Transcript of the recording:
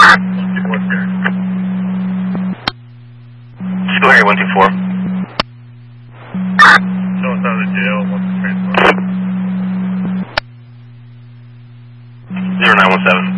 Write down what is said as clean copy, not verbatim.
124 here. Still here, 124. Show us out of the jail, what's the transport? 0917.